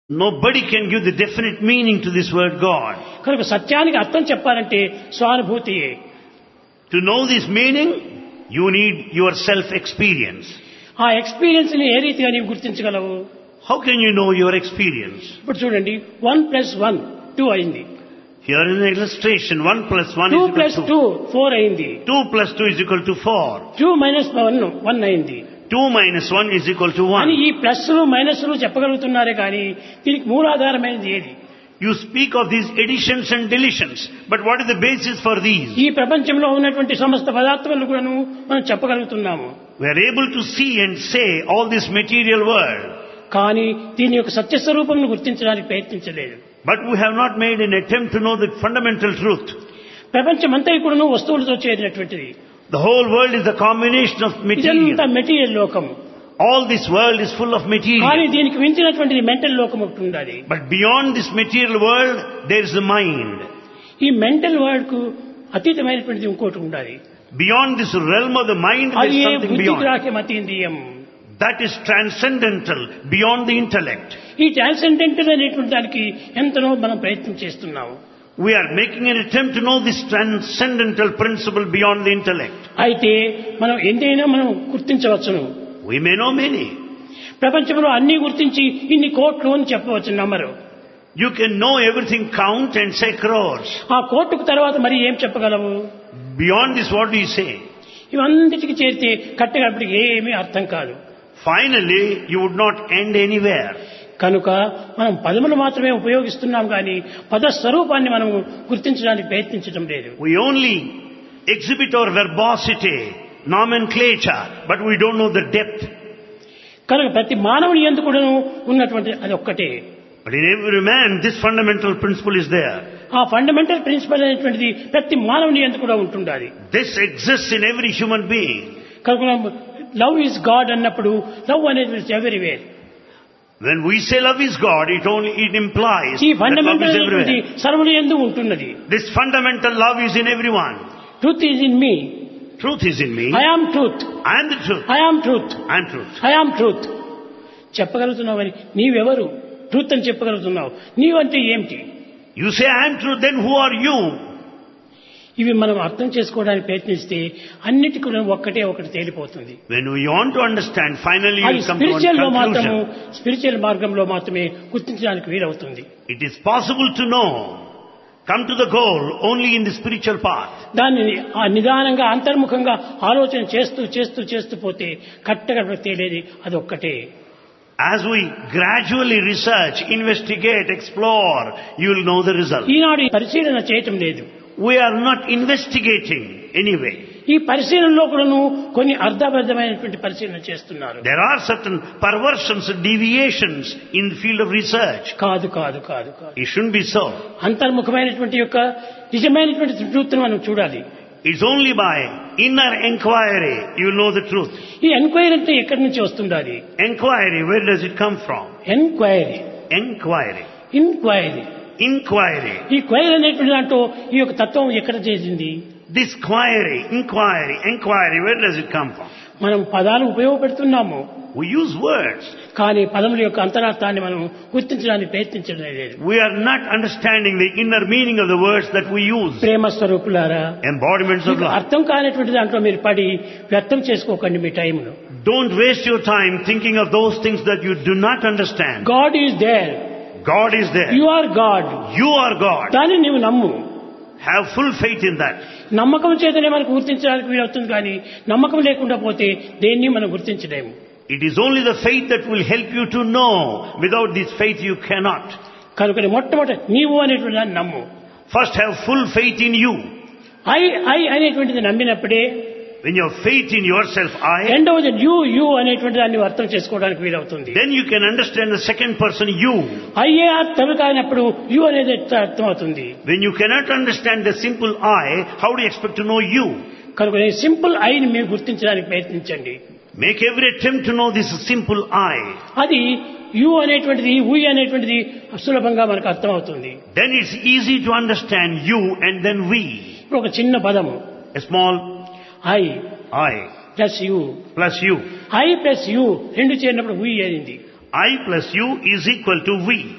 Nobody can give the definite meaning to this word God. కనుక సత్యానికి అర్థం చెప్పాలంటే స్వానుభూతియే. To know this meaning, you need your self-experience. ఆ experience ని ఏ రీతిగా నీవు గుర్తించగలవు? How can you know your experience? ఇప్పుడు చూడండి, 1 + 1 2 అయింది. Here is an illustration. 1 + 1 2 is equal + to 2 4 అయింది. 2 + 2 is equal to 4. 2 - 1 1 అయింది. 2 - 1 is equal to అని 1. ఈ ప్లస్లు మైనస్లు చెప్పగలుగుతున్నారే కానీ దీనికి మూలాధారమైనది ఏది? You speak of these additions and deletions, but what is the basis for these? ఈ ప్రపంచంలో ఉన్నటువంటి సమస్త పదార్థములను కూడాను మనం చెప్పగలుగుతున్నాము. We are able to see and say all this material world, కానీ దీని యొక్క సత్యస్వరూపంను గుర్తించడానికి ప్రయత్నించలేదు. but we have not made an attempt to know the fundamental truth. ప్రపంచమంతా కూడాను వస్తువులతో చేరినటువంటిది. The whole world is a combination of ఇదంతా material. మెటీరియల్ లోకం. All this world is full of కానీ material. దీనికి మించినటువంటిది మెంటల్ లోకం ఒకటి ఉండాలి. But beyond this material world, there is the mind. ఈ మెంటల్ వరల్డ్ కు అతీతమైనటువంటిది ఇంకోటి ఉండాలి. Beyond this realm of the mind, there అది is ఏ something బుద్ధి beyond. గ్రాహ్యం అతీంద్రియం. That is transcendental, beyond the intellect. ఈ ట్రాన్సెండెంటల్ అనేటువంటి దానికి ఎంతనో మనం ప్రయత్నం చేస్తున్నాము. We are making an attempt to know this transcendental principle beyond the intellect. అయితే మనం ఎంతైనా మనం గుర్తించవచ్చును. We may know many. ప్రపంచంలో అన్ని గుర్తించి ఇన్ని కోట్లు అని చెప్పవచ్చు number. You can know everything, count and say crores. ఆ కోర్టుకు తర్వాత మరి ఏం చెప్పగలవు? Beyond this, what do you say? ఇవన్నిటికి చేరితే కట్టగడపటికి ఏమీ అర్థం కాదు. Finally, you would not end anywhere. కనుక మనం పదములు మాత్రమే ఉపయోగిస్తున్నాం కానీ పద స్వరూపాన్ని మనం గుర్తించడానికి ప్రయత్నించడం లేదు. We only exhibit our verbosity, nomenclature, but we don't know the depth. కనుక ప్రతి మానవుని యందు కూడాను ఉన్నటువంటి అది ఒక్కటే. But in every man, this fundamental principle is there. ఆ ఫండమెంటల్ ప్రిన్సిపల్ అనేటువంటిది ప్రతి మానవుని యందు కూడా ఉంటుండాలి. This exists in every human being. కనుక లవ్ ఈజ్ గాడ్ అన్నప్పుడు లవ్ అనేది is everywhere. When we say love is God, it implies ఈ that love ఫండమెంటల్ is అనేటువంటి everywhere. సర్వుని యందు ఉంటున్నది. This fundamental love is in everyone. Truth is in me. Truth is in me. I am truth. I am the truth. I am truth. I am truth. I am truth చెప్పగలుగుతున్నావు అని నీవెవరు? Truth అని చెప్పగలుగుతున్నావు. నీవంటే ఏమిటి? You say I am truth, then who are you? ఇవి మనం అర్థం చేసుకోవడానికి ప్రయత్నిస్తే అన్నిటి కూడా ఒక్కటే ఒకటి తేలిపోతుంది. When we want to understand, finally అది you come to స్పిరిచువల్ లో one మాత్రము conclusion. స్పిరిచువల్ మార్గంలో మాత్రమే గుర్తించడానికి వీలవుతుంది. It is possible to know, come to the goal only in the spiritual path. దాన్ని ఆ నిదానంగా అంతర్ముఖంగా ఆలోచన చేస్తూ చేస్తూ చేస్తూ పోతే కట్టగా తేలేది అది ఒక్కటే. As we gradually research, investigate, explore, you will know the result. ఈనాడు ఈ పరిశీలన చేయటం లేదు. We are not investigating anyway. ఈ పరిశీలనలో కూడాను కొన్ని అర్థబద్ధమైనటువంటి పరిశీలన చేస్తున్నారు. There are certain perversions and deviations in the field of research. కాదు కాదు కాదు కాదు. It shouldn't be so. అంతర్ముఖమైనటువంటి యొక్క నిజమైనటువంటి ట్రూత్ను మనం చూడాలి. It's only by inner inquiry you will know the truth. ఈ ఎంక్వైరీ అంటే ఎక్కడి నుంచి వస్తుండాలి? Inquiry, where does it come from? Enquiry. Inquiry. Inquiry. Inquiry. ఈ క్వైరీ అనేటువంటి దాంట్లో ఈ యొక్క తత్వం ఎక్కడ చేసింది? This inquiry, where does it come from? మనం పదాలు ఉపయోగపెడుతున్నాము. We use words. కానీ పదముల యొక్క అంతరార్థాన్ని మనం గుర్తించడానికి ప్రయత్నించడం లేదు. We are not understanding the inner meaning of the words that we use. ప్రేమ స్వరూపులారా, Embodiments of మీకు love. అర్థం కానటువంటి దాంట్లో మీరు పడి వ్యర్థం చేసుకోకండి మీ టైంను. Don't waste your time thinking of those things that you do not understand. God is there. God is there. You are God. You are God. దాన్ని నీవు నమ్ము. Have full faith in that. నమ్మకం చేతనే మనకు గుర్తించడానికి వీలవుతుంది కానీ నమ్మకం లేకుండా పోతే దేన్ని మనం గుర్తించలేము. It is only the faith that will help you to know. Without this faith you cannot. కనుక మొట్టమొదటి నీవు అనేటువంటి దాన్ని నమ్ము. First have full faith in you. I అనేటువంటిది నమ్మినప్పుడే When you have faith in yourself, I, రెండవది యు అనేటువంటి దాన్ని అర్థం చేసుకోవడానికి వీలవుతుంది. then you can understand the second person, you. అయ్యే అర్థం కానప్పుడు యు అనేది అర్థం అవుతుంది. When you cannot understand the simple I, how do you expect to know you? కనుక సింపుల్ ఐని మీరు గుర్తించడానికి ప్రయత్నించండి. Make every attempt to know this simple I. అది యు అనేటువంటిది ఉయ్ అనేటువంటిది సులభంగా మనకు అర్థం అవుతుంది. Then it's easy to understand you and then we. ఇప్పుడు ఒక చిన్న పదము A small I I plus you. plus you. I plus you రెండు చేరినప్పుడు ఉయ్ అయింది. I plus you is equal to we.